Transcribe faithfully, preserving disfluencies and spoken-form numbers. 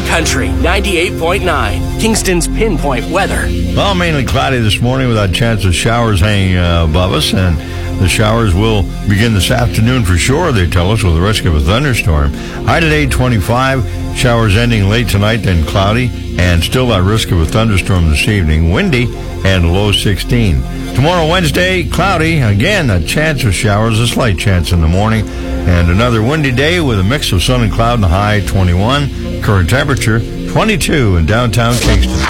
Country ninety-eight point nine, Kingston's Pinpoint Weather. Well, mainly cloudy this morning with a chance of showers hanging uh, above us, and the showers will begin this afternoon for sure, they tell us, with the risk of a thunderstorm. High today, twenty-five. Showers ending late tonight, then cloudy, and still at risk of a thunderstorm this evening. Windy and low sixteen. Tomorrow, Wednesday, cloudy. Again, a chance of showers, a slight chance in the morning. And another windy day with a mix of sun and cloud and a high twenty-one. Current temperature, twenty-two in downtown Kingston.